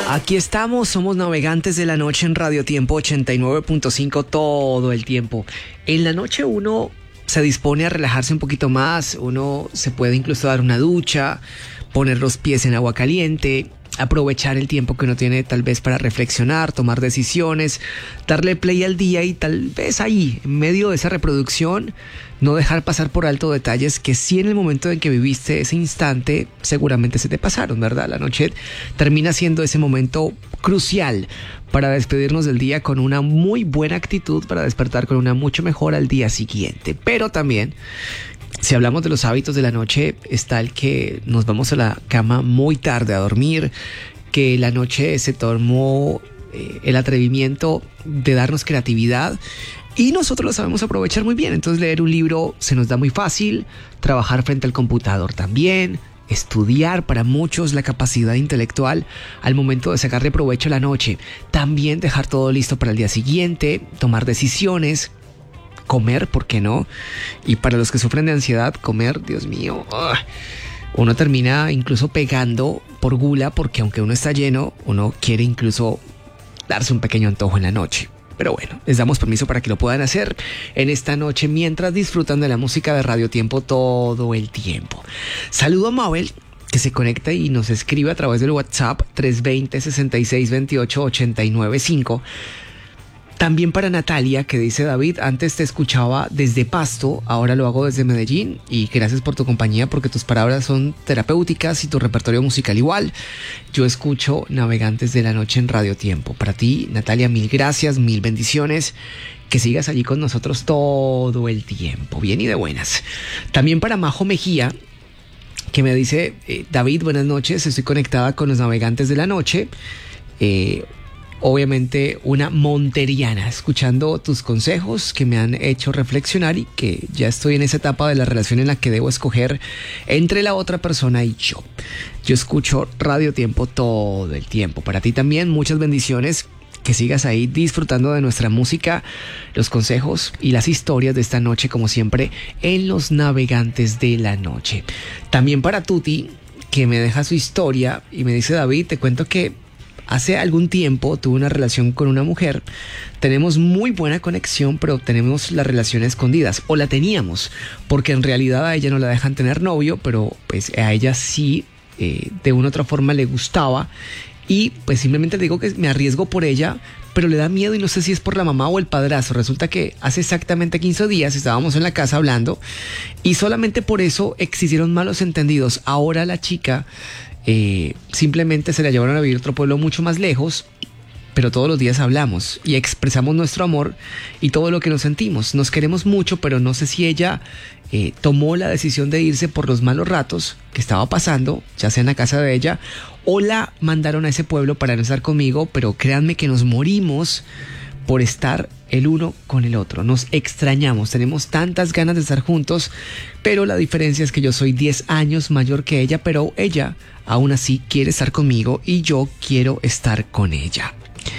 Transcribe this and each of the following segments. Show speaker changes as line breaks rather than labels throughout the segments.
Aquí estamos, somos navegantes de la noche en Radio Tiempo 89.5 todo el tiempo. En la noche uno se dispone a relajarse un poquito más, uno se puede incluso dar una ducha, poner los pies en agua caliente, aprovechar el tiempo que uno tiene tal vez para reflexionar, tomar decisiones, darle play al día y tal vez ahí, en medio de esa reproducción, no dejar pasar por alto detalles que sí en el momento en que viviste ese instante seguramente se te pasaron, ¿verdad? La noche termina siendo ese momento crucial para despedirnos del día con una muy buena actitud, para despertar con una mucho mejor al día siguiente. Pero también, si hablamos de los hábitos de la noche, está el que nos vamos a la cama muy tarde a dormir, que la noche se tomó el atrevimiento de darnos creatividad y nosotros lo sabemos aprovechar muy bien. Entonces leer un libro se nos da muy fácil, trabajar frente al computador también, estudiar para muchos la capacidad intelectual al momento de sacarle provecho a la noche, también dejar todo listo para el día siguiente, tomar decisiones, comer, ¿por qué no? Y para los que sufren de ansiedad, comer, Dios mío, uno termina incluso pegando por gula, porque aunque uno está lleno, uno quiere incluso darse un pequeño antojo en la noche. Pero bueno, les damos permiso para que lo puedan hacer en esta noche mientras disfrutan de la música de Radio Tiempo todo el tiempo. Saludo a Mabel, que se conecta y nos escribe a través del WhatsApp 320-6628-895. También para Natalia, que dice: David, antes te escuchaba desde Pasto, ahora lo hago desde Medellín, y gracias por tu compañía porque tus palabras son terapéuticas y tu repertorio musical igual. Yo escucho Navegantes de la Noche en Radio Tiempo. Para ti, Natalia, mil gracias, mil bendiciones. Que sigas allí con nosotros todo el tiempo, bien y de buenas. También para Majo Mejía, que me dice: David, buenas noches, estoy conectada con los Navegantes de la Noche. Obviamente una monteriana, escuchando tus consejos que me han hecho reflexionar y que ya estoy en esa etapa de la relación en la que debo escoger entre la otra persona y yo. Yo escucho Radio Tiempo todo el tiempo. Para ti también, muchas bendiciones. Que sigas ahí disfrutando de nuestra música, los consejos y las historias de esta noche, como siempre, en los Navegantes de la Noche. También para Tuti, que me deja su historia y me dice: David, te cuento que hace algún tiempo tuve una relación con una mujer. Tenemos muy buena conexión, pero tenemos la relación escondidas, o la teníamos, porque en realidad a ella no la dejan tener novio, pero pues a ella sí, de una u otra forma le gustaba. Y pues simplemente le digo que me arriesgo por ella, pero le da miedo y no sé si es por la mamá o el padrastro. Resulta que hace exactamente 15 días estábamos en la casa hablando y solamente por eso existieron malos entendidos. Ahora la chica simplemente se la llevaron a vivir a otro pueblo mucho más lejos, pero todos los días hablamos y expresamos nuestro amor y todo lo que nos sentimos. Nos queremos mucho, pero no sé si ella tomó la decisión de irse por los malos ratos que estaba pasando, ya sea en la casa de ella, o la mandaron a ese pueblo para no estar conmigo, pero créanme que nos morimos por estar el uno con el otro. Nos extrañamos, tenemos tantas ganas de estar juntos, pero la diferencia es que yo soy 10 años mayor que ella, pero ella aún así quiere estar conmigo y yo quiero estar con ella.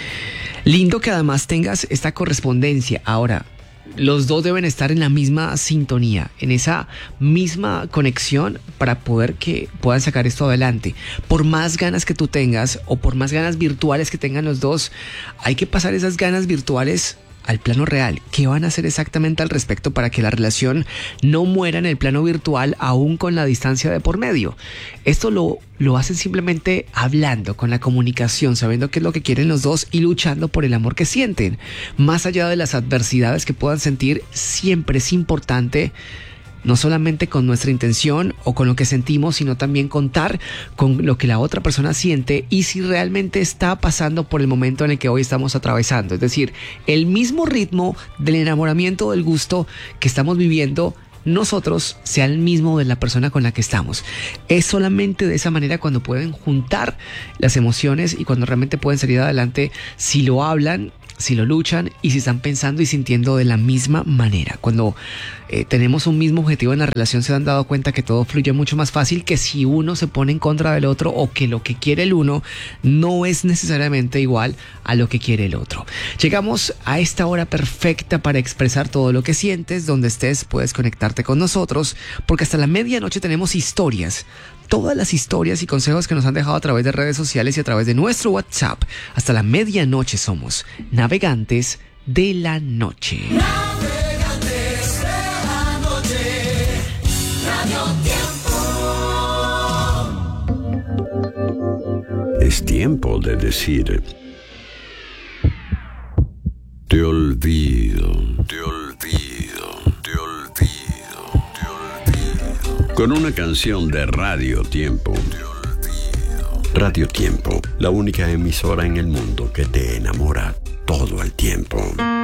Lindo que además tengas esta correspondencia. Ahora, los dos deben estar en la misma sintonía, en esa misma conexión para poder que puedan sacar esto adelante. Por más ganas que tú tengas o por más ganas virtuales que tengan los dos, hay que pasar esas ganas virtuales al plano real. ¿Qué van a hacer exactamente al respecto para que la relación no muera en el plano virtual aún con la distancia de por medio? Esto lo hacen simplemente hablando, con la comunicación, sabiendo qué es lo que quieren los dos y luchando por el amor que sienten. Más allá de las adversidades que puedan sentir, siempre es importante no solamente con nuestra intención o con lo que sentimos, sino también contar con lo que la otra persona siente y si realmente está pasando por el momento en el que hoy estamos atravesando. Es decir, el mismo ritmo del enamoramiento, del gusto que estamos viviendo nosotros, sea el mismo de la persona con la que estamos. Es solamente de esa manera cuando pueden juntar las emociones y cuando realmente pueden salir adelante, si lo hablan, si lo luchan y si están pensando y sintiendo de la misma manera. Cuando tenemos un mismo objetivo en la relación, se han dado cuenta que todo fluye mucho más fácil que si uno se pone en contra del otro o que lo que quiere el uno no es necesariamente igual a lo que quiere el otro. Llegamos a esta hora perfecta para expresar todo lo que sientes. Donde estés puedes conectarte con nosotros porque hasta la medianoche tenemos historias todas las historias y consejos que nos han dejado a través de redes sociales y a través de nuestro WhatsApp. Hasta la medianoche somos Navegantes de la Noche.
Navegantes de la Noche, Radio Tiempo.
Es tiempo de decir: te olvido, te olvido, te olvido, te olvido. Con una canción de Radio Tiempo. Te olvido. Radio Tiempo, la única emisora en el mundo que te enamora todo el tiempo.